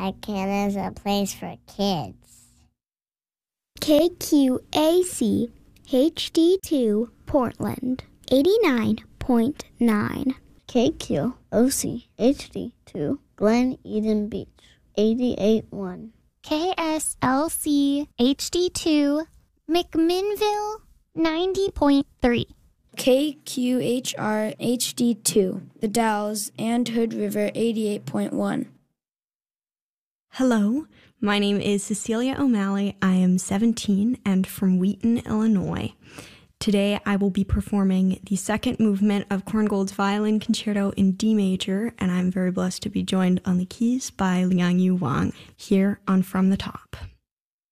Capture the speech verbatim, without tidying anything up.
That is a place for kids. K Q A C H D two Portland, eighty-nine point nine. K Q O C H D two Glen Eden Beach, eighty-eight point one. K S L C H D two McMinnville, ninety point three. K Q H R H D two The Dalles and Hood River, eighty-eight point one. Hello, my name is Cecilia O'Malley. I am seventeen and from Wheaton, Illinois. Today I will be performing the second movement of Korngold's Violin Concerto in D major, and I'm very blessed to be joined on the keys by Liang Yu Wang here on From the Top.